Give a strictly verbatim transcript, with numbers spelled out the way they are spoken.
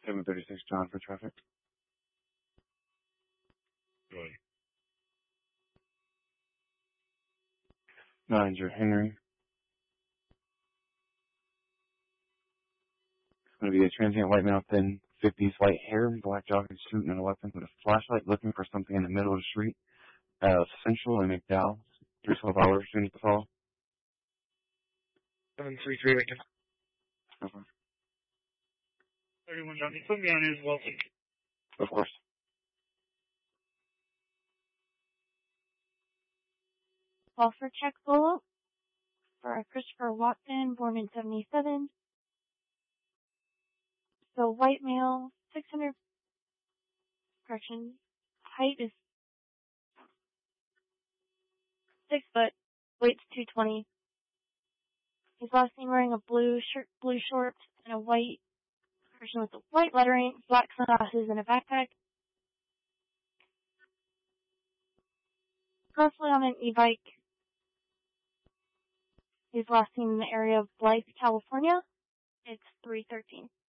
seven thirty-six John for traffic. Good. Manager Henry. It's going to be a transient white male, thin fifties, white hair, black jogging suit, and a weapon with a flashlight looking for something in the middle of the street. Uh, Central and McDowell. three twelve hours, do you need to call? seven three three, Lincoln. Okay. thirty-one Johnny, put me on as well, please. Of course. Call for check follow for Christopher Watson, born in seventy-seven. So white male, six hundred, correction, height is six foot, weight's two twenty. He's last seen wearing a blue shirt, blue shorts, and a white, correction with the white lettering, black sunglasses, and a backpack. Currently on an e-bike. He's last seen in the area of Blythe, California. It's three thirteen.